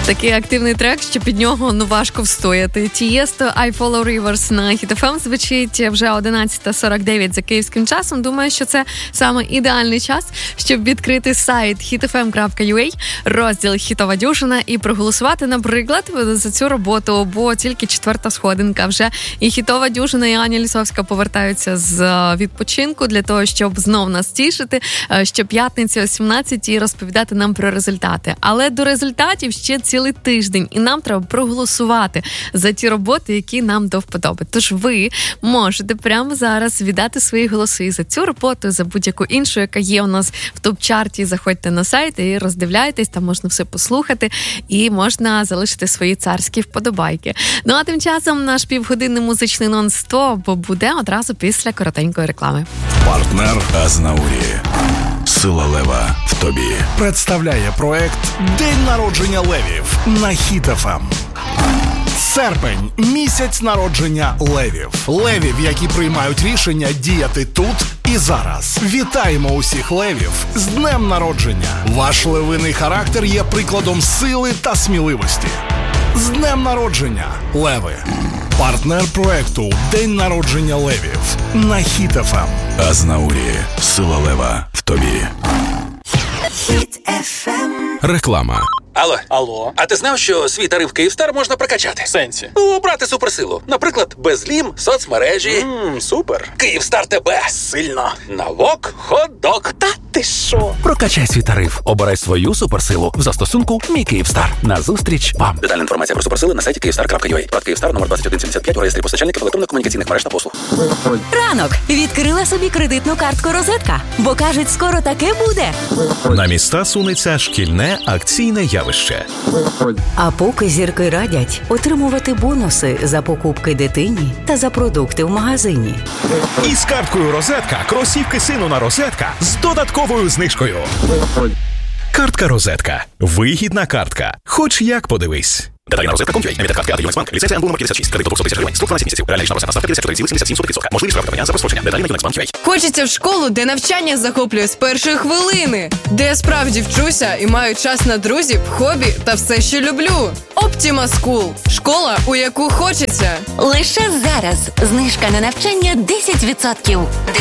Такий активний трек, що під нього важко встояти. Тієсто I Follow Rivers на Hit FM звучить вже 11:49 за київським часом. Думаю, що це саме ідеальний час, щоб відкрити сайт hitfm.ua, розділ «Хітова дюжина» і проголосувати, наприклад, за цю роботу, бо тільки 4-та сходинка вже. І «Хітова дюжина» і Аня Лісовська повертаються з відпочинку для того, щоб знов нас тішити, щоп'ятниці о 17-й розповідати нам про результати. Але до результатів ще цілий тиждень, і нам треба проголосувати за ті роботи, які нам до вподоби. Тож ви можете прямо зараз віддати свої голоси за цю роботу, за будь-яку іншу, яка є у нас в топ-чарті. Заходьте на сайт і роздивляйтесь, там можна все послухати і можна залишити свої царські вподобайки. Ну а тим часом наш півгодинний музичний нон-стоп буде одразу після коротенької реклами. Партнер Азнаурі. Сила лева в тобі. Представляє проект «День народження левів» на Hit FM. Серпень – місяць народження левів. Левів, які приймають рішення діяти тут і зараз. Вітаємо усіх левів з днем народження. Ваш левиний характер є прикладом сили та сміливості. З днем народження, леви! Партнер проекту «День народження левів» на Hit FM. Азнаурі. Сила лева в тобі. Hit FM. Реклама. Алло. А ти знав, що свій тариф Київстар можна прокачати? В сенсі? Брати суперсилу. Наприклад, безлім, соцмережі. Супер. Київстар тебе. Сильно. Навок, хот-дог. Та ти що? Прокачай свій тариф. Обирай свою суперсилу в застосунку «Мій Київстар». Назустріч вам. Детальна інформація про суперсили на сайті kyivstar.ua. Брат Київстар, номер 2175 у реєстрі постачальників електронно-комунікаційних мереж та послуг. Ранок. Відкрила собі кредитну картку «Розетка», бо, кажуть, скоро таке буде. На міста сунеться шкільне акційне явище. А поки зірки радять отримувати бонуси за покупки дитині та за продукти в магазині. І з карткою «Розетка» кросівки сину на «Розетка» з додатковою знижкою. Картка «Розетка». Вигідна картка. Хоч як подивись. Деталі на розетка.com.ua. Емітер картки «Юнексбанк». Ліцензія НБУ номер 56. Кредит до 200 тисяч гривень. Строк 12 місяців. Реальна процентна ставка 54,77%. Можливість проведення за розпочення. Деталі на Юнексбанк.ua. Хочеться в школу, де навчання захоплює з першої хвилини. Де я справді вчуся і маю час на друзів, хобі та все, що люблю. Optima School. Школа, у яку хочеться. Лише зараз знижка на навчання 10%.